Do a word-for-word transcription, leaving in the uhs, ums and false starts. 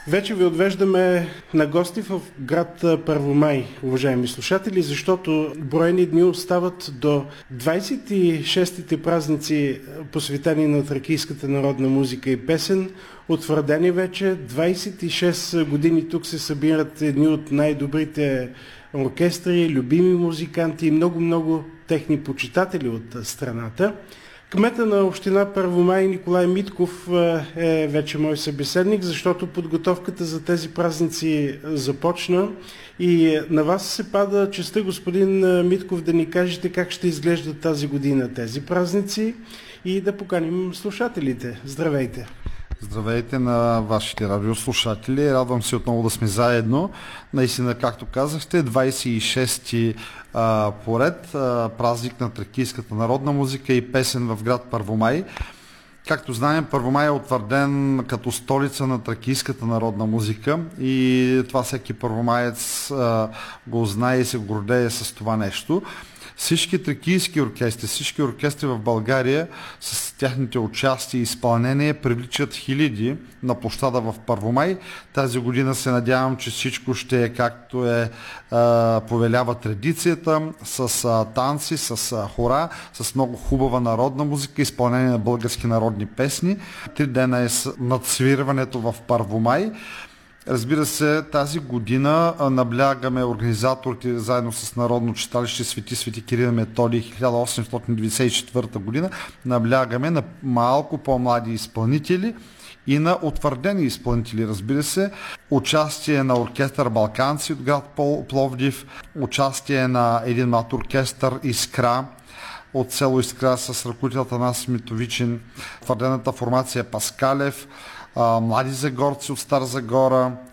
Вече ви отвеждаме на гости в град Първомай, уважаеми слушатели, защото броени дни остават до двадесет и шестите празници, посветени на тракийската народна музика и песен. Утвърдени вече двадесет и шест години тук се събират едни от най-добрите оркестри, любими музиканти и много-много техни почитатели от страната. Кмета на община Първомай Николай Митков е вече мой събеседник, защото подготовката за тези празници започна и на вас се пада честта, господин Митков, да ни кажете как ще изглеждат тази година тези празници и да поканим слушателите. Здравейте! Здравейте на вашите радиослушатели. Радвам се отново да сме заедно. Наистина, както казахте, двадесет и шести а, поред а, празник на тракийската народна музика и песен в град Първомай. Както знаем, Първомай е утвърден като столица на тракийската народна музика и това всеки първомаец а, го знае и се гордее с това нещо. Всички тракийски оркестри, всички оркестри в България с тяхните участия и изпълнение привличат хиляди на площада в Първомай. Тази година се надявам, че всичко ще е както е а, повелява традицията, с а, танци, с а, хора, с много хубава народна музика, изпълнение на български народни песни. Три дена е надсвирването в Първомай. Разбира се, тази година наблягаме организаторите заедно с Народно читалище Свети Свети Кирил и Методий хиляда осемстотин деветдесет и четвърта година, наблягаме на малко по-млади изпълнители и на утвърдени изпълнители, разбира се. Участие на оркестър Балканци от град Пловдив, участие на един млад оркестър Искра от село Искра с ръководител Атанас Митовичин, утвърдената формация Паскалев, млади загорци от Стара Загора,